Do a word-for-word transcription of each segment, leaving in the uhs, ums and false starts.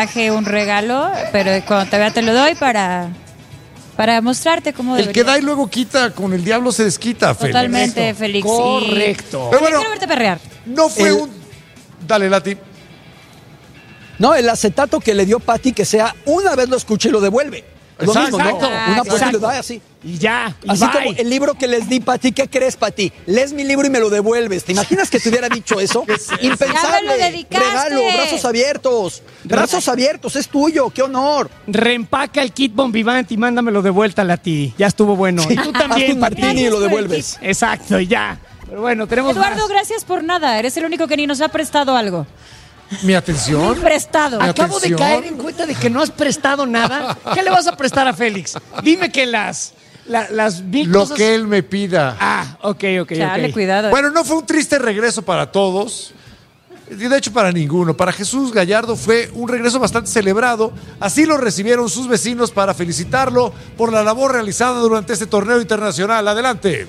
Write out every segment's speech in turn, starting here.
traje un regalo, pero cuando te vea te lo doy para, para mostrarte cómo El debería. que da y luego quita, con el diablo se desquita, Félix. Totalmente, Félix. Correcto. Y... Pero bueno, quiero verte perrear. no fue El- un... Dale, Lati. No, el acetato que le dio Pati, que sea una vez lo escucha y lo devuelve. Es lo Exacto. mismo, ¿no? Exacto. Una puerta y Exacto. lo da así. Y ya. Y Así bye. como el libro que les di, Pati, ¿qué crees, Pati? Lees mi libro y me lo devuelves. ¿Te imaginas que te hubiera dicho eso? Impensable. Ya me lo dedicaste. Regalo, brazos abiertos. Brazos abiertos, es tuyo, qué honor. Reempaca el kit Bombivant y mándamelo de vuelta a ti. Ya estuvo bueno. Y tú Haz tu también, martini y Gracias lo por el devuelves. Exacto, y ya. Pero bueno, tenemos Eduardo, más. gracias por nada. Eres el único que ni nos ha prestado algo. Mi atención. Prestado. Acabo de atención. caer en cuenta de que no has prestado nada. ¿Qué le vas a prestar a Félix? Dime que las, la- las mil Lo cosas... que él me pida. Ah, ok, ok, Chale, ok. cuidado. Bueno, no fue un triste regreso para todos. De hecho, para ninguno. Para Jesús Gallardo fue un regreso bastante celebrado. Así lo recibieron sus vecinos para felicitarlo por la labor realizada durante este torneo internacional. Adelante.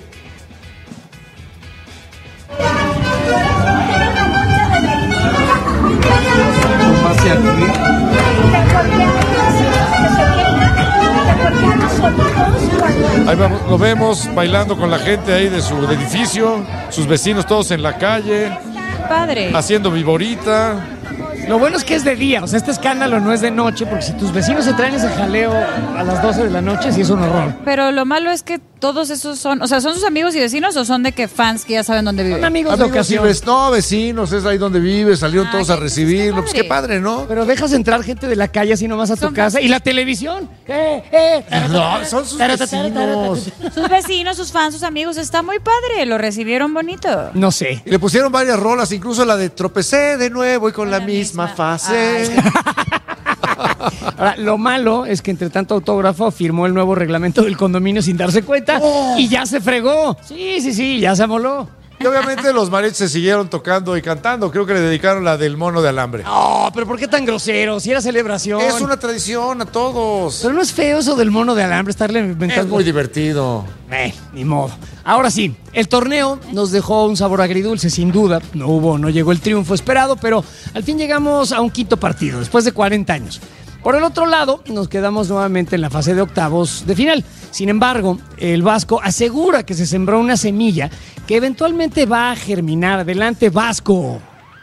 Ahí vamos, lo vemos bailando con la gente ahí de su edificio, sus vecinos todos en la calle, Padre. haciendo viborita. Lo bueno es que es de día, o sea, este escándalo no es de noche, porque si tus vecinos se traen ese jaleo a las doce de la noche, sí es un horror. Pero lo malo es que todos esos son, o sea, ¿son sus amigos y vecinos o son de que fans que ya saben dónde viven? Son amigos de Amigos y ocasión. ves- no, vecinos, es ahí donde vive, salieron Ah, todos qué- a recibirlo. qué Pues qué padre. padre, ¿no? Pero dejas entrar gente de la calle así nomás a tu Son- casa. ¿Y la televisión? ¡Eh, eh! No, son sus vecinos. Sus vecinos, sus fans, sus amigos, está muy padre, lo recibieron bonito. No sé. Y le pusieron varias rolas, incluso la de tropecé de nuevo y con la, la misma, misma. fase. Ay. Ahora, lo malo es que entre tanto autógrafo firmó el nuevo reglamento del condominio sin darse cuenta y ya se fregó. Sí, sí, sí, ya se amoló. Y obviamente los mariachis se siguieron tocando y cantando. Creo que le dedicaron la del mono de alambre. No, pero ¿por qué tan grosero? Si era celebración. Es una tradición a todos. Pero no es feo eso del mono de alambre, estarle Es inventando. muy divertido. Eh, ni modo. Ahora sí, el torneo nos dejó un sabor agridulce, sin duda. No hubo, no llegó el triunfo esperado, pero al fin llegamos a un quinto partido, después de cuarenta años. Por el otro lado, nos quedamos nuevamente en la fase de octavos de final. Sin embargo, el Vasco asegura que se sembró una semilla que eventualmente va a germinar. Adelante, Vasco.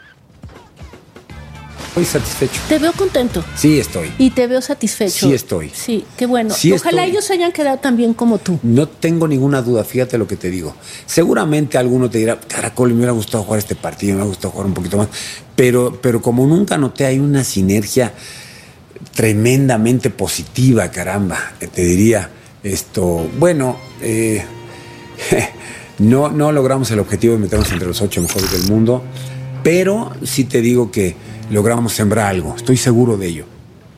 Estoy satisfecho. Te veo contento Sí, estoy. y te veo satisfecho. Sí estoy. Sí, qué bueno. Sí Ojalá estoy. ellos se hayan quedado tan bien como tú. No tengo ninguna duda, fíjate lo que te digo. Seguramente alguno te dirá, Caracol, me hubiera gustado jugar este partido, me hubiera gustado jugar un poquito más. Pero, pero como nunca noté, hay una sinergia tremendamente positiva, caramba. Eh, Te diría esto, bueno, eh, no, no logramos el objetivo de meternos entre los ocho mejores del mundo, pero sí te digo que logramos sembrar algo, estoy seguro de ello.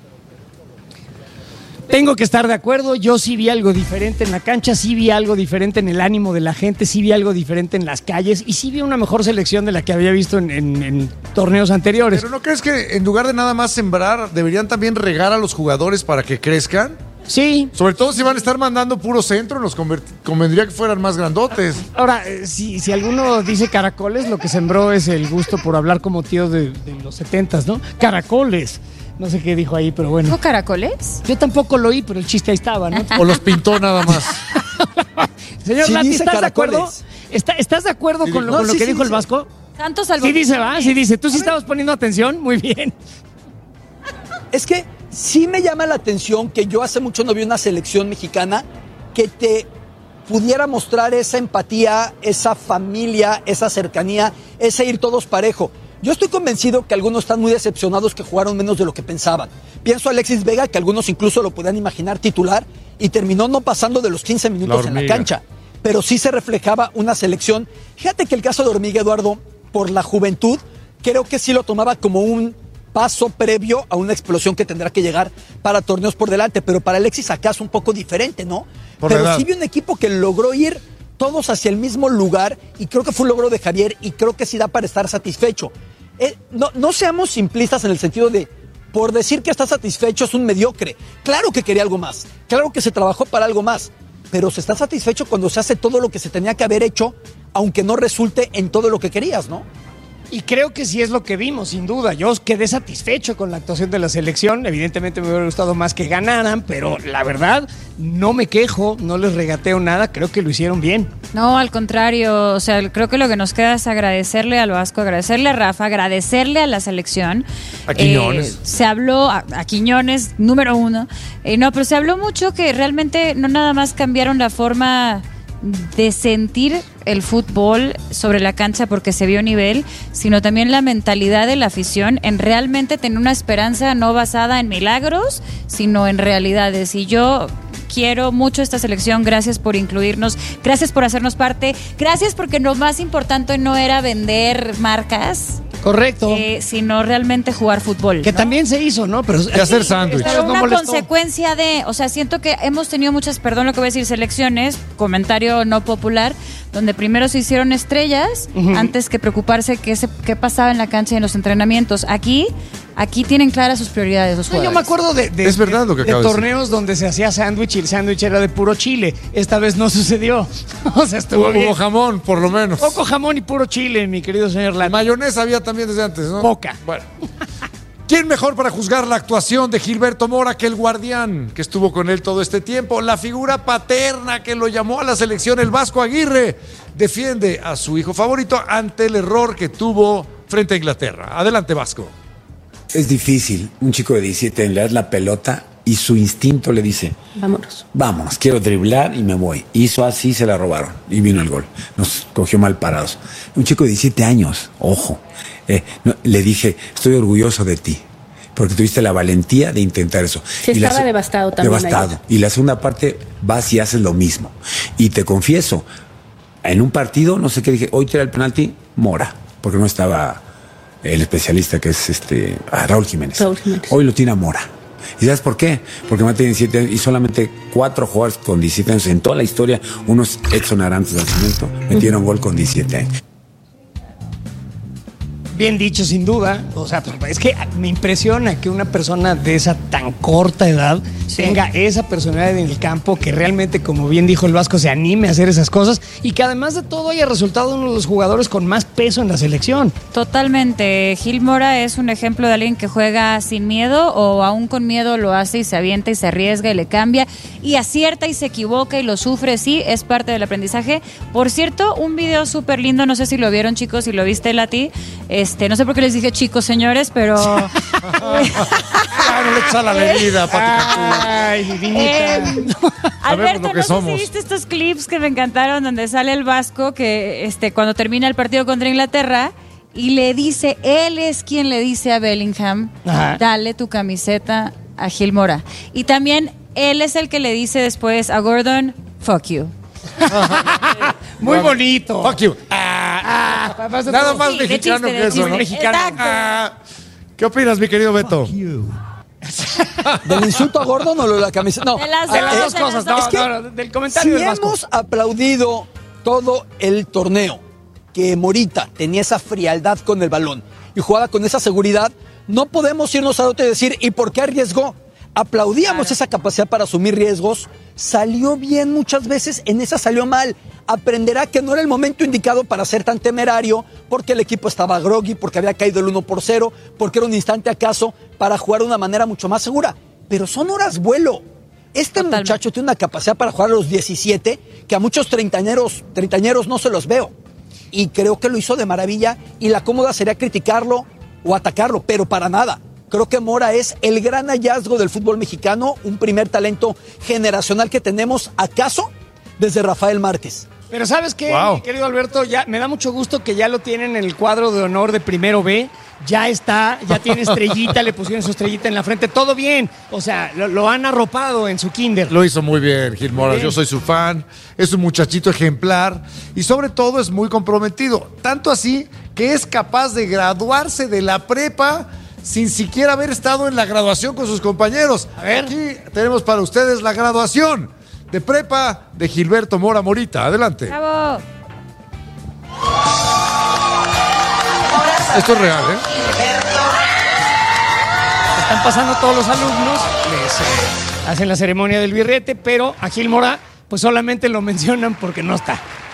Tengo que estar de acuerdo, yo sí vi algo diferente en la cancha, sí vi algo diferente en el ánimo de la gente, sí vi algo diferente en las calles y sí vi una mejor selección de la que había visto en, en- en torneos anteriores. Pero ¿no crees que en lugar de nada más sembrar, deberían también regar a los jugadores para que crezcan? Sí. Sobre todo si van a estar mandando puro centro, nos convert- convendría que fueran más grandotes. Ahora, eh, si, si alguno dice caracoles, lo que sembró es el gusto por hablar como tío de, de los setentas, ¿no? Caracoles. No sé qué dijo ahí, pero bueno. ¿Hubo caracoles? Yo tampoco lo oí, pero el chiste ahí estaba, ¿no? O los pintó nada más. Señor Sí Lati, dice ¿estás de caracoles. acuerdo? ¿Está- ¿Estás de acuerdo con, lo, No, con lo sí, que sí dijo el dice. Vasco? Santos salvo. Sí dice, va, sí dice. ¿Tú sí estabas poniendo atención? Muy bien. Es que sí me llama la atención que yo hace mucho no vi una selección mexicana que te pudiera mostrar esa empatía, esa familia, esa cercanía, ese ir todos parejo. Yo estoy convencido que algunos están muy decepcionados que jugaron menos de lo que pensaban. Pienso a Alexis Vega, que algunos incluso lo podían imaginar titular, y terminó no pasando de los quince minutos en la hormiga. cancha. Pero sí se reflejaba una selección. Fíjate que el caso de Hormiga, Eduardo, por la juventud, creo que sí lo tomaba como un paso previo a una explosión que tendrá que llegar para torneos por delante. Pero para Alexis acaso un poco diferente, ¿no? Por la Pero edad. sí vi un equipo que logró ir todos hacia el mismo lugar y creo que fue un logro de Javier y creo que sí da para estar satisfecho. Eh, no, no seamos simplistas en el sentido de, por decir que está satisfecho es un mediocre. Claro que quería algo más, claro que se trabajó para algo más, pero se está satisfecho cuando se hace todo lo que se tenía que haber hecho, aunque no resulte en todo lo que querías, ¿no? Y creo que sí es lo que vimos, sin duda. Yo quedé satisfecho con la actuación de la selección. Evidentemente me hubiera gustado más que ganaran, pero la verdad, no me quejo, no les regateo nada. Creo que lo hicieron bien. No, al contrario, o sea, creo que lo que nos queda es agradecerle al Vasco, agradecerle a Rafa, agradecerle a la selección. A Quiñones. Eh, se habló, a, a Quiñones, número uno. Eh, no, pero se habló mucho que realmente no nada más cambiaron la forma de sentir el fútbol sobre la cancha porque se vio nivel, sino también la mentalidad de la afición en realmente tener una esperanza no basada en milagros, sino en realidades. Y yo quiero mucho esta selección, gracias por incluirnos, gracias por hacernos parte, gracias porque lo más importante no era vender marcas. Correcto. Eh, sino realmente jugar fútbol. Que ¿no? también se hizo, ¿no? Pero Y hacer sándwich. Pero no una molestó. consecuencia de, o sea, siento que hemos tenido muchas, perdón lo que voy a decir, selecciones, comentario no popular, donde primero se hicieron estrellas Ujú. antes que preocuparse qué, se, qué pasaba en la cancha y en los entrenamientos. Aquí, aquí tienen claras sus prioridades los No, jugadores. yo me acuerdo de, de, Es verdad lo que de acabas de decir. torneos donde se hacía sándwich y el sándwich era de puro chile. Esta vez no sucedió. O sea, estuvo bien. Hubo jamón, por lo menos. Poco jamón y puro chile, mi querido señor Lati. Mayonesa había también desde antes, ¿no? Poca. Bueno. ¿Quién mejor para juzgar la actuación de Gilberto Mora que el guardián que estuvo con él todo este tiempo? La figura paterna que lo llamó a la selección, el Vasco Aguirre, defiende a su hijo favorito ante el error que tuvo frente a Inglaterra. Adelante, Vasco. Es difícil. Un chico de diecisiete años le das la pelota y su instinto le dice, Vámonos. vámonos, quiero driblar y me voy. Hizo así, se la robaron y vino el gol. Nos cogió mal parados. Un chico de diecisiete años, ojo. Eh, no, le dije, estoy orgulloso de ti, porque tuviste la valentía de intentar eso. Se Y la estaba se- devastado también Devastado. ayer. Y la segunda parte vas y haces lo mismo. Y te confieso, en un partido, no sé qué dije, hoy tira el penalti, Mora, porque no estaba el especialista que es este ah, Raúl Jiménez. Raúl Jiménez. Hoy lo tira Mora. ¿Y sabes por qué? Porque Mate tiene diecisiete años y solamente cuatro jugadores con diecisiete años en toda la historia, unos Edson Arantes del Cimiento, metieron gol con diecisiete años. Bien dicho, sin duda. O sea, es que me impresiona que una persona de esa tan corta edad tenga esa personalidad en el campo, que realmente, como bien dijo el Vasco, se anime a hacer esas cosas y que además de todo haya resultado uno de los jugadores con más peso en la selección. Totalmente. Gil Mora es un ejemplo de alguien que juega sin miedo o aún con miedo lo hace y se avienta y se arriesga y le cambia y acierta y se equivoca y lo sufre. Sí, es parte del aprendizaje. Por cierto, un video súper lindo, no sé si lo vieron, chicos, si lo viste, Lati. Este, no sé por qué les dije chicos, señores, pero... Ah, no le echas a la bebida, Pati Cantú. Ay, divinita. Eh, Alberto, lo que no sé somos. si viste estos clips que me encantaron donde sale el Vasco que este cuando termina el partido contra Inglaterra y le dice, él es quien le dice a Bellingham, Ajá. dale tu camiseta a Gil Mora. Y también él es el que le dice después a Gordon, fuck you. Muy bonito. Fuck you. Ah, ah, más de Nada todo. más Sí, de mexicano chiste, que de eso, chiste. ¿no? Mexicano. Exacto. Ah, ¿qué opinas, mi querido Beto? ¿Del insulto a Gordon o lo de la camiseta? No. De las De dos, las dos de cosas, las no, dos. Es que no, no, del comentario Si del Vasco. hemos aplaudido todo el torneo, que Morita tenía esa frialdad con el balón y jugaba con esa seguridad, no podemos irnos al otro y decir, ¿y por qué arriesgó? Aplaudíamos esa capacidad para asumir riesgos, salió bien muchas veces, en esa salió mal. Aprenderá que no era el momento indicado para ser tan temerario, porque el equipo estaba groggy, porque había caído el uno por cero, porque era un instante acaso para jugar de una manera mucho más segura. Pero son horas vuelo. Este Totalmente. muchacho tiene una capacidad para jugar a los diecisiete que a muchos treintañeros, treintañeros no se los veo. Y creo que lo hizo de maravilla y la cómoda sería criticarlo o atacarlo, pero para nada. Creo que Mora es el gran hallazgo del fútbol mexicano, un primer talento generacional que tenemos, acaso, desde Rafael Márquez. Pero ¿sabes qué, Wow. mi querido Alberto? Ya, me da mucho gusto que ya lo tienen en el cuadro de honor de Primero B. Ya está, ya tiene estrellita, le pusieron su estrellita en la frente. Todo bien. O sea, lo, lo han arropado en su kinder. Lo hizo muy bien, Gil Mora. Bien. Yo soy su fan. Es un muchachito ejemplar y sobre todo es muy comprometido. Tanto así que es capaz de graduarse de la prepa sin siquiera haber estado en la graduación con sus compañeros. A ver. Aquí tenemos para ustedes la graduación de prepa de Gilberto Mora Morita. Adelante. Bravo. Esto es real, ¿eh? Están pasando todos los alumnos, les eh, hacen la ceremonia del birrete, pero a Gil Mora pues solamente lo mencionan porque no está.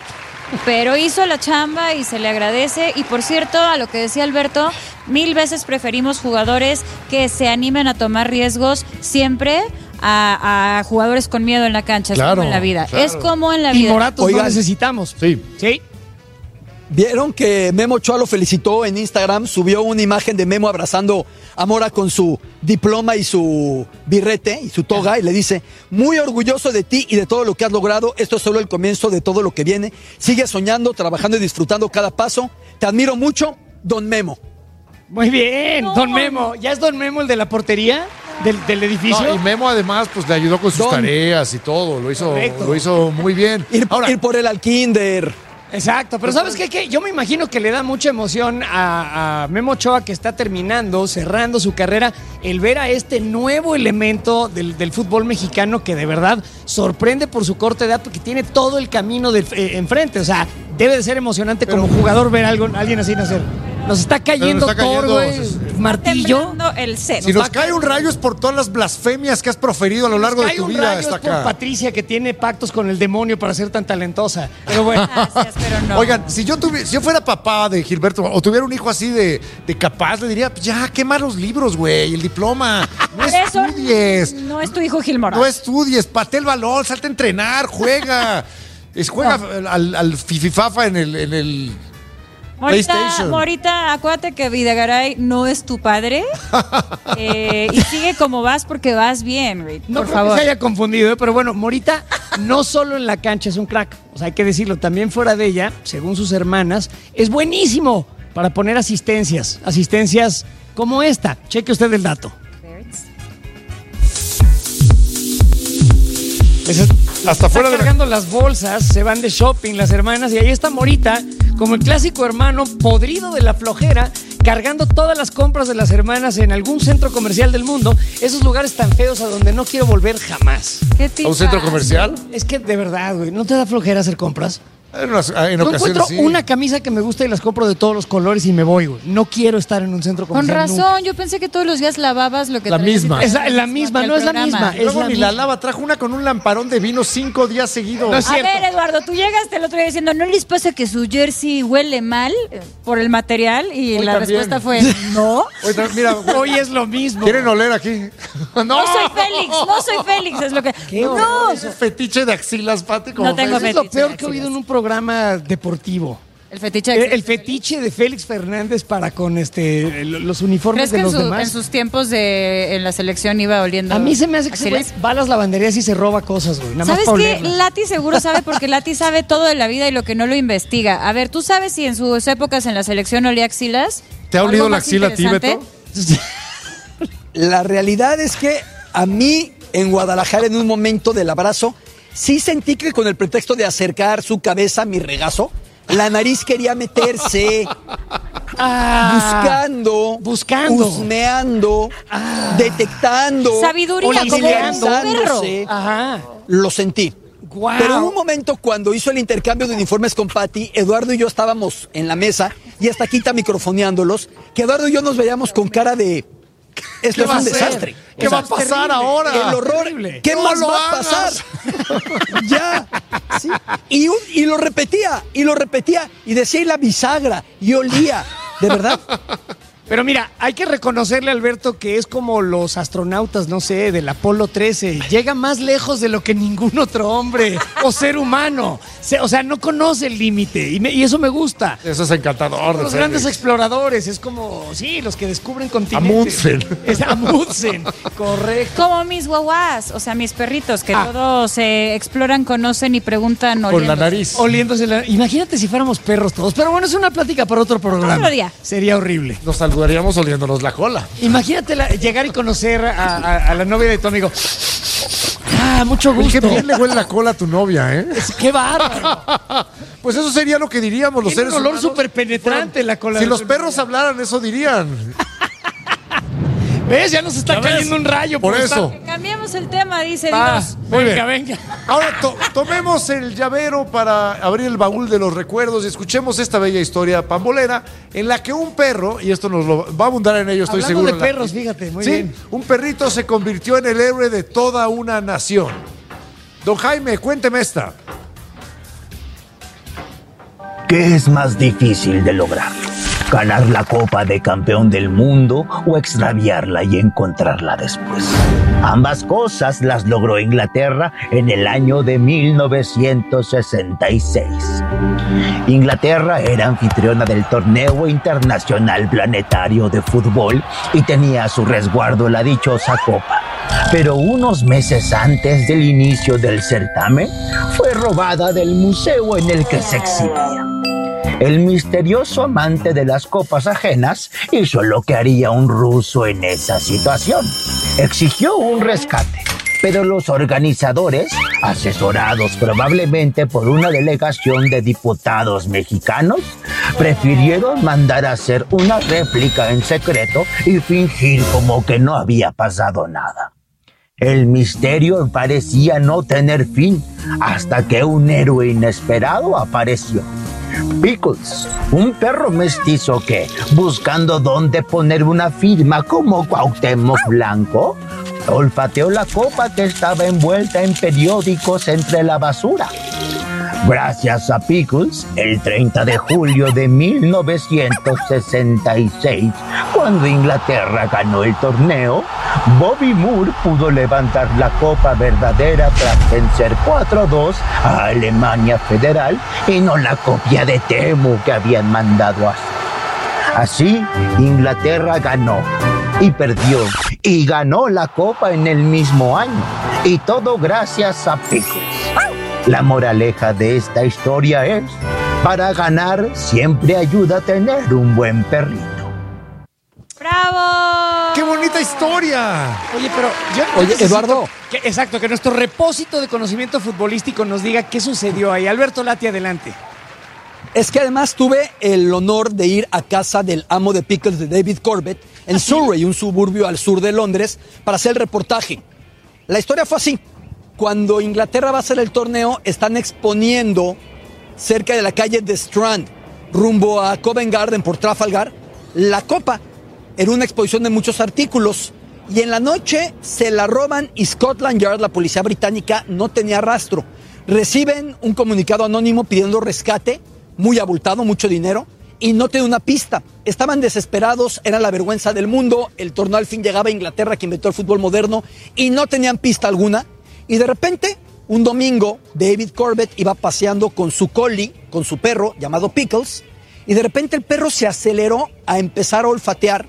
pero hizo la chamba y se le agradece. Y por cierto, a lo que decía Alberto, mil veces preferimos jugadores que se animen a tomar riesgos siempre a, a jugadores con miedo en la cancha. Es Claro, como en la vida. claro. Es como en la Y vida. Moratos Oigan. no necesitamos. Sí. Sí. ¿Vieron que Memo Ochoa lo felicitó en Instagram? Subió una imagen de Memo abrazando a Mora con su diploma y su birrete y su toga y le dice, muy orgulloso de ti y de todo lo que has logrado. Esto es solo el comienzo de todo lo que viene. Sigue soñando, trabajando y disfrutando cada paso. Te admiro mucho, don Memo. Muy bien, No. don Memo. ¿Ya es don Memo el de la portería del, del edificio? No, y Memo además pues le ayudó con sus Don. tareas y todo, lo hizo, Correcto. lo hizo muy bien. Ir, Ahora, ir por él al kinder. Exacto, pero ¿sabes qué? qué? Yo me imagino que le da mucha emoción a, a Memo Ochoa, que está terminando, cerrando su carrera, el ver a este nuevo elemento del, del fútbol mexicano que de verdad sorprende por su corta edad, porque tiene todo el camino de, eh, enfrente. O sea, debe de ser emocionante como jugador ver a algo, a alguien así nacer. Nos está cayendo, Nos está cayendo, Thor, güey, sí, sí. martillo. Temblando el set. si nos cae un rayo es por todas las blasfemias que has proferido a lo largo de Cae tu un vida rayo, hasta es por acá. Patricia, que tiene pactos con el demonio para ser tan talentosa. Pero bueno. Gracias, pero no. Oigan, si yo, tuvi- si yo fuera papá de Gilberto o tuviera un hijo así de, de capaz, le diría, pues ya, quema los libros, güey, el diploma. No Por eso estudies. no es tu hijo Gil Mora. No estudies, patea el balón, salte a entrenar, juega. Es, juega al, al fififafa en el, en el Morita, PlayStation. Morita, acuérdate que Videgaray no es tu padre. eh, y sigue como vas porque vas bien, güey. No por creo favor. que se haya confundido, ¿eh? Pero bueno, Morita no solo en la cancha es un crack, o sea, hay que decirlo, también fuera de ella, según sus hermanas, es buenísimo para poner asistencias, asistencias como esta. Cheque usted el dato. Pues es- Hasta está fuera de la- cargando las bolsas, se van de shopping las hermanas y ahí está Morita, como el clásico hermano podrido de la flojera, cargando todas las compras de las hermanas en algún centro comercial del mundo, esos lugares tan feos a donde no quiero volver jamás. ¿Qué te ¿A un centro pasa? comercial? Es que de verdad, güey, ¿no te da flojera hacer compras? En, unas- en Yo ocasiones encuentro sí. una camisa que me gusta y las compro de todos los colores y me voy, güey. No quiero estar en un centro Con comercial razón, nunca. yo pensé que todos los días lavabas lo que La traías y misma. traías Es la misma, aquí no al es la programa. misma, Y es luego la ni la misma. lava, trajo una con un lamparón de vino cinco días seguidos. No es A cierto. ver, Eduardo, tú llegaste el otro día diciendo, ¿no les pasa que su jersey huele mal eh, por el material? Y Hoy la también. respuesta fue, no. Oye, tra- mira, güey, Hoy es lo mismo. ¿quieren oler aquí? no, No soy Félix, no soy Félix, es lo que... Qué No, horror Es un fetiche de axilas, Pati. como No tengo Félix. Es lo fetiche peor de que he oído axilas. en un programa deportivo. el fetiche El, de el fetiche de Félix Fernández para con este lo- los uniformes ¿Crees de que en, los su- demás. en sus tiempos de en la selección iba oliendo? A mí se me hace que ese güey axilas? va a las lavanderías y se roba cosas, güey. Nada más ¿Sabes para qué? olerlas. Lati seguro sabe porque Lati sabe todo de la vida y lo que no lo investiga. A ver, ¿tú sabes si en sus épocas en la selección olía axilas? ¿Te ha ¿Algo olido la más axila a ti, interesante? Beto? La realidad es que a mí en Guadalajara en un momento del abrazo sí sentí que con el pretexto de acercar su cabeza a mi regazo, la nariz quería meterse Ah, buscando, buscando. husmeando, detectando, Sabiduría, como un familiarizándose. Ajá. Lo sentí. Guau. Pero en un momento cuando hizo el intercambio de uniformes con Patty, Eduardo y yo estábamos en la mesa y hasta aquí está microfoneándolos, que Eduardo y yo nos veíamos con cara de... Esto es va a un hacer? desastre. ¿Qué O sea, va a pasar terrible. ahora? El horror. Terrible. ¿Qué No más lo va a hagas. pasar? Ya. Sí. Y, un- y lo repetía, y lo repetía, y decía y la bisagra, y olía. ¿De verdad? Pero mira, hay que reconocerle a Alberto que es como los astronautas, no sé, del Apolo trece. Llega más lejos de lo que ningún otro hombre o ser humano. Se- o sea, no conoce el límite y, me- y eso me gusta. Eso es encantador. de Los grandes Félix. exploradores, es como, sí, los que descubren continentes. Amundsen. Es Amundsen, correcto. Como mis guaguas, o sea, mis perritos, que Ah. todos se exploran, conocen y preguntan Con la oliéndose. nariz. Oliéndose la... Imagínate si fuéramos perros todos. Pero bueno, es una plática para otro programa. Otro día. Sería horrible. Nos saludaríamos oliéndonos la cola. Imagínate la- llegar y conocer a, a- a la novia de tu amigo. Ah, mucho Oye, gusto. qué bien le huele la cola a tu novia, ¿eh? Qué bárbaro. Pues eso sería lo que diríamos los Tiene seres un olor humanos. súper penetrante la cola. Si de los tu perros novia. hablaran, eso dirían. ¿Ves? Ya nos está ¿Ya ves? cayendo un rayo. Por estar- eso. Cambiamos el tema, dice Ah, Dios. Muy venga, bien. venga. Ahora to- tomemos el llavero para abrir el baúl de los recuerdos y escuchemos esta bella historia pambolera en la que un perro, y esto nos lo va a abundar en ello, estoy Hablando seguro. de en la- perros, fíjate, muy sí, bien. un perrito se convirtió en el héroe de toda una nación. Don Jaime, cuénteme esta. ¿Qué es más difícil de lograr? ¿Ganar la Copa de Campeón del Mundo o extraviarla y encontrarla después? Ambas cosas las logró Inglaterra en el año de mil novecientos sesenta y seis. Inglaterra era anfitriona del Torneo Internacional Planetario de Fútbol y tenía a su resguardo la dichosa copa. Pero unos meses antes del inicio del certamen, fue robada del museo en el que se exhibía. El misterioso amante de las copas ajenas hizo lo que haría un ruso en esa situación. Exigió un rescate, pero los organizadores, asesorados probablemente por una delegación de diputados mexicanos, prefirieron mandar a hacer una réplica en secreto y fingir como que no había pasado nada. El misterio parecía no tener fin hasta que un héroe inesperado apareció. Pickles, un perro mestizo que, buscando dónde poner una firma como Cuauhtémoc Blanco, olfateó la copa que estaba envuelta en periódicos entre la basura. Gracias a Pickles, el treinta de julio de mil novecientos sesenta y seis, cuando Inglaterra ganó el torneo, Bobby Moore pudo levantar la copa verdadera tras vencer cuatro a dos a Alemania Federal y no la copia de Temu que habían mandado a hacer. Así, Inglaterra ganó y perdió y ganó la copa en el mismo año, y todo gracias a Pickles. La moraleja de esta historia es: para ganar siempre ayuda a tener un buen perrito. ¡Bravo! ¡Qué bonita historia! Oye, pero yo Oye, necesito Eduardo. que- exacto, que nuestro repósito de conocimiento futbolístico nos diga qué sucedió ahí. Alberto Lati, adelante. Es que además tuve el honor de ir a casa del amo de Pickles, de David Corbett, en Surrey, un suburbio al sur de Londres, para hacer el reportaje. La historia fue así. Cuando Inglaterra va a hacer el torneo, están exponiendo cerca de la calle de Strand, rumbo a Covent Garden por Trafalgar, la copa. Era una exposición de muchos artículos. Y en la noche se la roban y Scotland Yard, la policía británica, no tenía rastro. Reciben un comunicado anónimo pidiendo rescate, muy abultado, mucho dinero, y no tiene una pista. Estaban desesperados, era la vergüenza del mundo, el torneo al fin llegaba a Inglaterra, que inventó el fútbol moderno, y no tenían pista alguna. Y de repente, un domingo, David Corbett iba paseando con su collie, con su perro, llamado Pickles, y de repente el perro se aceleró a empezar a olfatear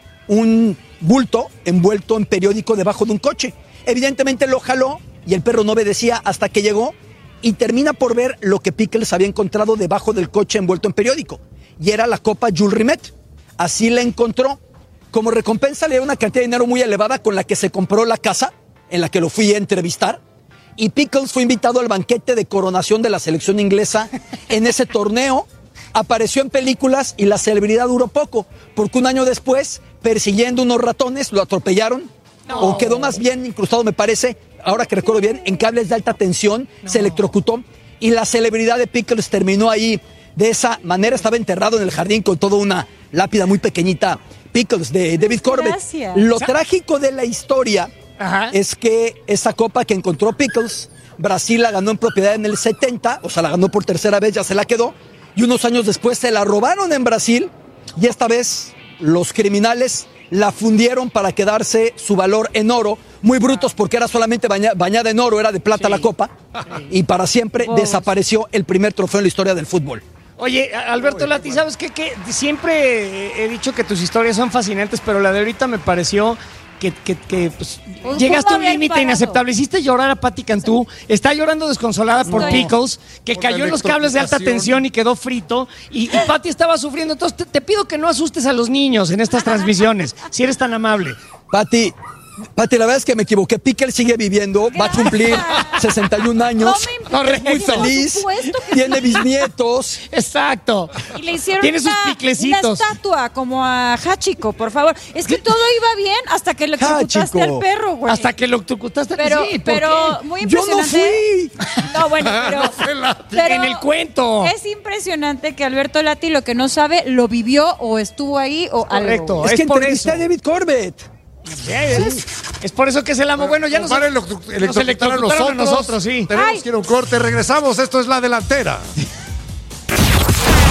un bulto envuelto en periódico debajo de un coche. Evidentemente lo jaló y el perro no obedecía hasta que llegó y termina por ver lo que Pickles había encontrado debajo del coche envuelto en periódico. Y era la copa Jules Rimet. Así la encontró. Como recompensa le dio una cantidad de dinero muy elevada con la que se compró la casa en la que lo fui a entrevistar. Y Pickles fue invitado al banquete de coronación de la selección inglesa en ese torneo. Apareció en películas y la celebridad duró poco, porque un año después, persiguiendo unos ratones, lo atropellaron. No. O quedó más bien incrustado, me parece, ahora que recuerdo bien, en cables de alta tensión, no. Se electrocutó. Y la celebridad de Pickles terminó ahí de esa manera. Estaba enterrado en el jardín con toda una lápida muy pequeñita. Pickles, de David Corbett. Gracias. Lo trágico de la historia Ajá. es que esa copa que encontró Pickles, Brasil la ganó en propiedad en el setenta, o sea, la ganó por tercera vez, ya se la quedó. Y unos años después se la robaron en Brasil y esta vez los criminales la fundieron para quedarse su valor en oro. Muy brutos porque era solamente baña, bañada en oro, era de plata sí. la copa. Y para siempre oh. desapareció el primer trofeo en la historia del fútbol. Oye, Alberto Lati, ¿sabes qué? Que siempre he dicho que tus historias son fascinantes, pero la de ahorita me pareció... que, que, que pues, llegaste a un límite inaceptable. Hiciste llorar a Patti Cantú. Está llorando desconsolada por no. Pickles, que por cayó en los cables de alta tensión y quedó frito. Y, y Patti estaba sufriendo. Entonces te, te pido que no asustes a los niños en estas transmisiones, si eres tan amable. Patti, Pati, la verdad es que me equivoqué. Pickles sigue viviendo, va a cumplir sesenta y un años. No me es muy feliz. Que... Tiene bisnietos. Exacto. Y le hicieron Tiene una, sus piclecitos. una estatua como a Hachiko, por favor. Es que todo iba bien hasta que le electrocutaste al perro, güey. Hasta que lo electrocutaste. Pero, sí, pero muy impresionante. Yo no fui. No, bueno, pero, no fue la... pero en el cuento. Es impresionante que Alberto Lati lo que no sabe lo vivió o estuvo ahí o Correcto. algo. Es, es que por entrevisté eso. a David Corbett. Sí, es, es por eso que es el amo. Bueno, ya nos, nos, nos electrocutaron a nosotros. nosotros sí. Tenemos Ay. que ir a un corte. Regresamos. Esto es La Delantera.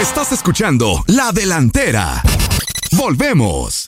Estás escuchando La Delantera. Volvemos.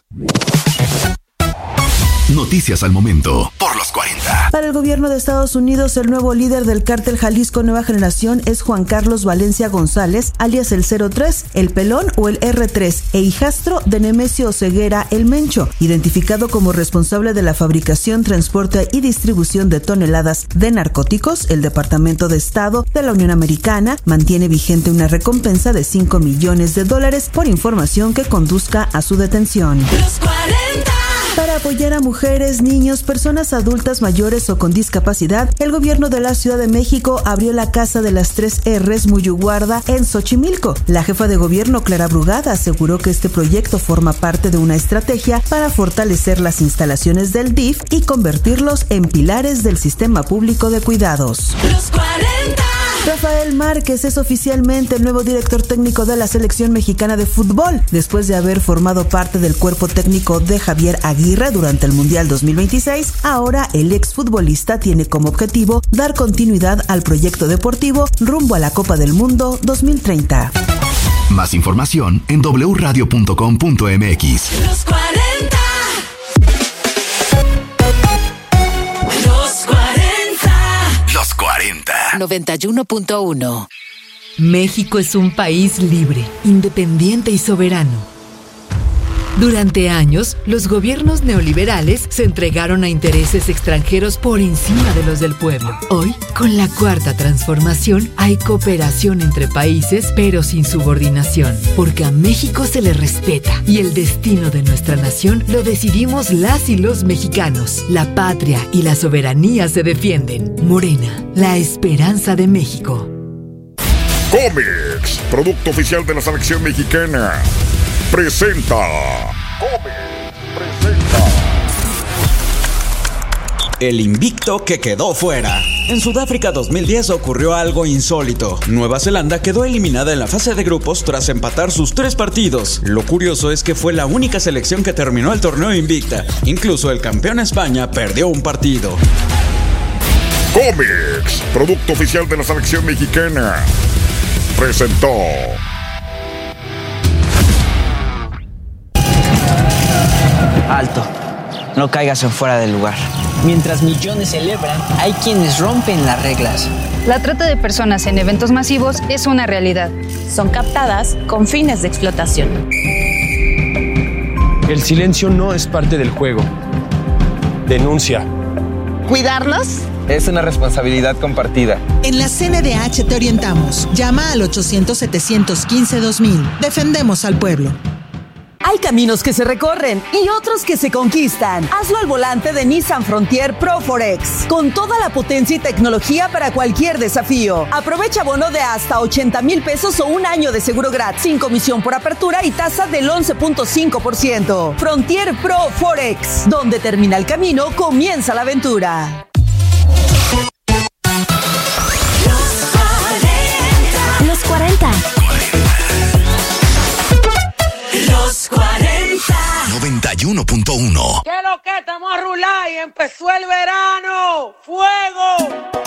Noticias al momento por los cuarenta. Para el gobierno de Estados Unidos, el nuevo líder del cártel Jalisco Nueva Generación es Juan Carlos Valencia González, alias el cero tres, el Pelón o el erre tres, e hijastro de Nemesio Ceguera el Mencho, identificado como responsable de la fabricación, transporte y distribución de toneladas de narcóticos. El Departamento de Estado de la Unión Americana mantiene vigente una recompensa de cinco millones de dólares por información que conduzca a su detención. Los cuarenta. Para apoyar a mujeres, niños, personas adultas mayores o con discapacidad, el gobierno de la Ciudad de México abrió la Casa de las Tres R's Muyuguarda en Xochimilco. La jefa de gobierno, Clara Brugada, aseguró que este proyecto forma parte de una estrategia para fortalecer las instalaciones del D I F y convertirlos en pilares del sistema público de cuidados. Los cuarenta. Rafael Márquez es oficialmente el nuevo director técnico de la selección mexicana de fútbol, después de haber formado parte del cuerpo técnico de Javier Aguirre durante el Mundial dos mil veintiséis. Ahora el exfutbolista tiene como objetivo dar continuidad al proyecto deportivo rumbo a la Copa del Mundo dos mil treinta. Más información en doble u radio punto com punto m x. Los cuarenta. Los cuarenta. Los cuarenta. noventa y uno punto uno. México es un país libre, independiente y soberano. Durante años, los gobiernos neoliberales se entregaron a intereses extranjeros por encima de los del pueblo. Hoy, con la Cuarta Transformación, hay cooperación entre países, pero sin subordinación, porque a México se le respeta y el destino de nuestra nación lo decidimos las y los mexicanos. La patria y la soberanía se defienden. Morena, la esperanza de México. Comex, producto oficial de la selección mexicana, presenta. Comex presenta. El invicto que quedó fuera. En Sudáfrica dos mil diez ocurrió algo insólito. Nueva Zelanda quedó eliminada en la fase de grupos tras empatar sus tres partidos. Lo curioso es que fue la única selección que terminó el torneo invicta. Incluso el campeón España perdió un partido. Comex, producto oficial de la selección mexicana, presentó. Alto, no caigas en fuera del lugar. Mientras millones celebran, hay quienes rompen las reglas. La trata de personas en eventos masivos es una realidad. Son captadas con fines de explotación. El silencio no es parte del juego. Denuncia. ¿Cuidarlos? Es una responsabilidad compartida. En la C N D H te orientamos. Llama al ochocientos, setecientos quince, dos mil. Defendemos al pueblo. Hay caminos que se recorren y otros que se conquistan. Hazlo al volante de Nissan Frontier Pro cuatro X, con toda la potencia y tecnología para cualquier desafío. Aprovecha bono de hasta ochenta mil pesos o un año de seguro gratis, sin comisión por apertura y tasa del once punto cinco por ciento. Frontier Pro cuatro X, donde termina el camino, comienza la aventura. Los cuarenta. Los cuarenta. noventa y uno punto uno. ¿Qué es lo que estamos a rular y empezó el verano? ¡Fuego!